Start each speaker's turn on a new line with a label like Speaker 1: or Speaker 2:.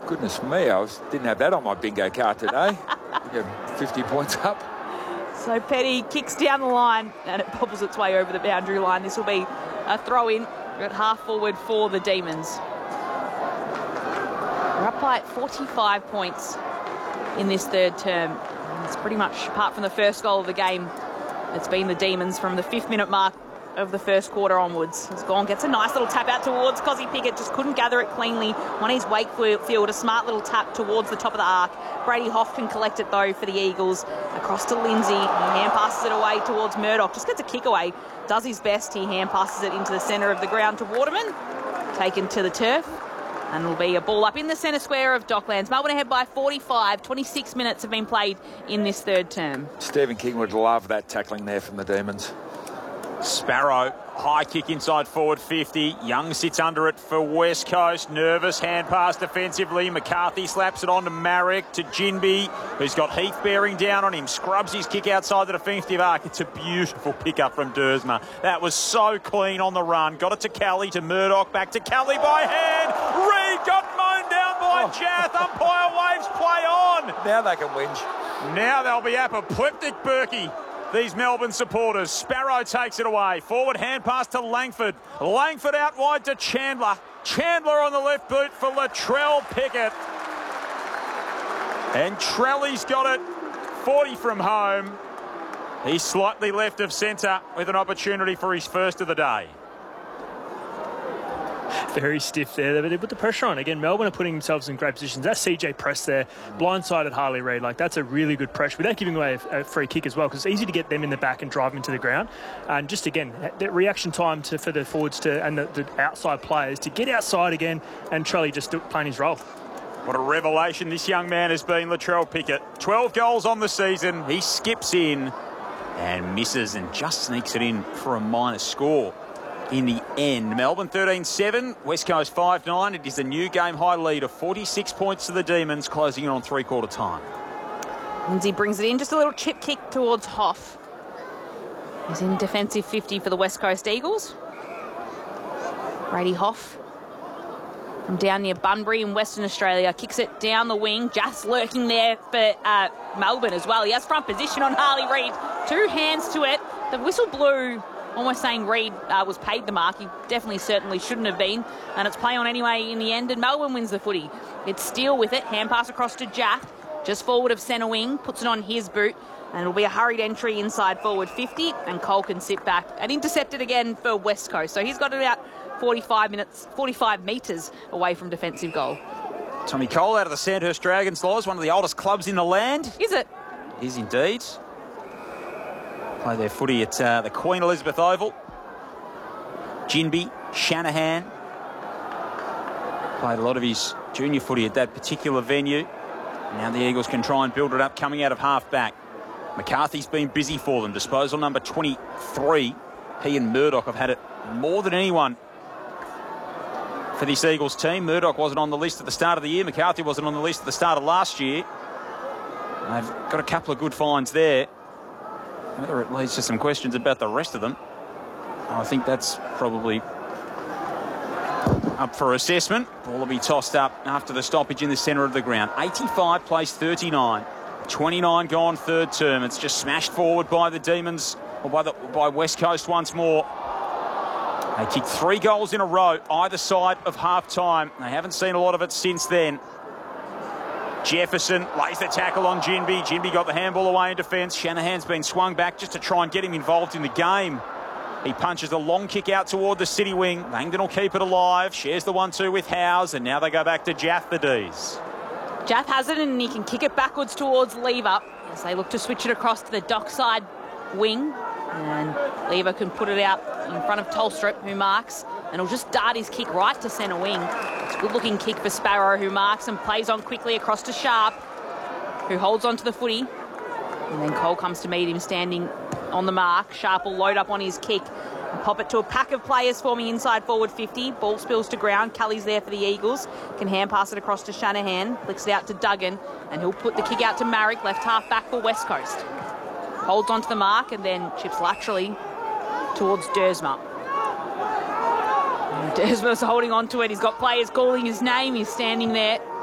Speaker 1: Goodness me, didn't have that on my bingo card today. 50 points up.
Speaker 2: So Petty kicks down the line and it bobbles its way over the boundary line. This will be a throw-in at half forward for the Demons. We're up by 45 points in this third term. It's pretty much, apart from the first goal of the game, it's been the Demons from the 5th minute mark of the first quarter onwards. He's gone, gets a nice little tap out towards Cozzy Pickett, just couldn't gather it cleanly on his Wakefield, a smart little tap towards the top of the arc. Brady Hoff can collect it though for the Eagles. Across to Lindsay, he hand passes it away towards Murdoch, just gets a kick away, does his best, he hand passes it into the centre of the ground to Waterman, taken to the turf. And it'll be a ball up in the centre square of Docklands. Melbourne ahead by 45. 26 minutes have been played in this third term.
Speaker 1: Stephen King would love that tackling there from the Demons.
Speaker 3: Sparrow, high kick inside forward 50. Young sits under it for West Coast. Nervous hand pass defensively. McCarthy slaps it on to Marek, to Ginby, who's got Heath bearing down on him. Scrubs his kick outside the defensive arc. It's a beautiful pickup from Dersma. That was so clean on the run. Got it to Kelly, to Murdoch, back to Kelly by hand. Reed got mown down by Jath. Umpire waves play on.
Speaker 1: Now they can whinge.
Speaker 3: Now they'll be apoplectic, Berkey. These Melbourne supporters. Sparrow takes it away. Forward hand pass to Langford. Langford out wide to Chandler. Chandler on the left boot for Latrell Pickett. And Trelly's got it 40 from home. He's slightly left of centre with an opportunity for his first of the day.
Speaker 4: Very stiff there, but they put the pressure on. Again, Melbourne are putting themselves in great positions. That CJ press there, blindsided Harley Reid. Like, that's a really good pressure without giving away a free kick as well, because it's easy to get them in the back and drive them into the ground. And just, again, that reaction time for the forwards and the outside players to get outside again, and Trelly just playing his role.
Speaker 3: What a revelation this young man has been, Latrell Pickett. 12 goals on the season. He skips in and misses and just sneaks it in for a minor score. In the end, Melbourne 13-7, West Coast 5-9. It is a new game-high lead of 46 points to the Demons, closing in on three-quarter time.
Speaker 2: Lindsay brings it in, just a little chip kick towards Hoff. He's in defensive 50 for the West Coast Eagles. Brady Hoff from down near Bunbury in Western Australia kicks it down the wing. Just lurking there for Melbourne as well. He has front position on Harley Reid. 2 hands to it. The whistle blew, almost saying Reid was paid the mark. He definitely, certainly shouldn't have been. And it's play on anyway in the end, and Melbourne wins the footy. It's Steele with it. Hand pass across to Jaff. Just forward of centre wing. Puts it on his boot. And it'll be a hurried entry inside forward 50. And Cole can sit back. And intercepted again for West Coast. So he's got it about 45 metres away from defensive goal.
Speaker 3: Tommy Cole out of the Sandhurst Dragons, Laws, one of the oldest clubs in the land.
Speaker 2: Is it?
Speaker 3: Is indeed. Play their footy at the Queen Elizabeth Oval. Ginby, Shanahan. Played a lot of his junior footy at that particular venue. Now the Eagles can try and build it up coming out of half-back. McCarthy's been busy for them. Disposal number 23. He and Murdoch have had it more than anyone for this Eagles team. Murdoch wasn't on the list at the start of the year. McCarthy wasn't on the list at the start of last year. They've got a couple of good finds there. Whether it leads to some questions about the rest of them, I think that's probably up for assessment. Ball will be tossed up after the stoppage in the centre of the ground. 85 plays 39. 29 gone third term. It's just smashed forward by the Demons, or by West Coast once more. They kicked 3 goals in a row either side of half-time. They haven't seen a lot of it since then. Jefferson lays the tackle on Ginby. Ginby got the handball away in defence. Shanahan's been swung back just to try and get him involved in the game. He punches a long kick out toward the city wing. Langdon will keep it alive. Shares the 1-2 with Howes. And now they go back to Jaff, the D's.
Speaker 2: Jaff has it and he can kick it backwards towards Lever as they look to switch it across to the dockside wing. And Lever can put it out in front of Tolstrup, who marks. And he'll just dart his kick right to centre wing. It's a good-looking kick for Sparrow, who marks and plays on quickly across to Sharp, who holds onto the footy. And then Cole comes to meet him standing on the mark. Sharp will load up on his kick and pop it to a pack of players forming inside forward 50. Ball spills to ground. Kelly's there for the Eagles. Can hand pass it across to Shanahan. Flicks it out to Duggan. And he'll put the kick out to Marek, left half back for West Coast. Holds onto the mark and then chips laterally towards Dersma. Dersma's holding on to it. He's got players calling his name. He's standing there